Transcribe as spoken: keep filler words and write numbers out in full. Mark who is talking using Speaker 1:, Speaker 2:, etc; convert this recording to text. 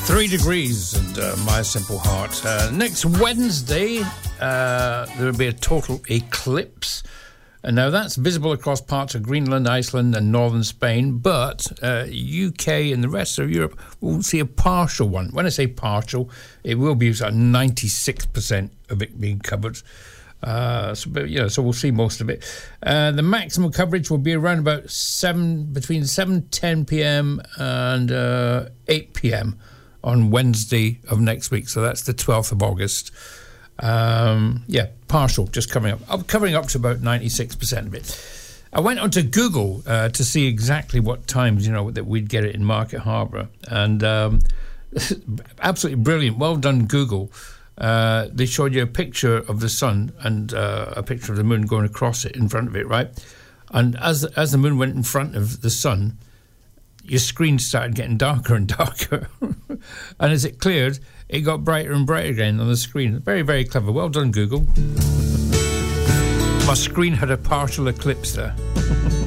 Speaker 1: Three degrees and uh, My Simple Heart. Uh, next Wednesday, uh, there will be a total eclipse. And now that's visible across parts of Greenland, Iceland and northern Spain, but uh, U K and the rest of Europe will see a partial one. When I say partial, it will be about ninety-six percent of it being covered. Uh, so, but, yeah, so we'll see most of it. Uh, the maximum coverage will be around about seven, between seven ten p.m. and uh, eight p.m. on Wednesday of next week. So that's the twelfth of August. Um, yeah, partial, just coming up. I'm covering up to about ninety-six percent of it. I went onto Google uh, to see exactly what times, you know, that we'd get it in Market Harbour. And um, absolutely brilliant. Well done, Google. Uh, they showed you a picture of the sun and uh, a picture of the moon going across it in front of it, right? And as as the moon went in front of the sun, your screen started getting darker and darker. And as it cleared, it got brighter and brighter again on the screen. Very, very clever. Well done, Google. My screen had a partial eclipse there.